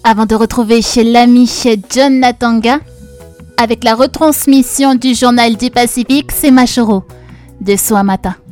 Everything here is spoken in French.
avant de retrouver chez l'ami John Natanga, avec la retransmission du journal du Pacifique, c'est Machoro de Soamata.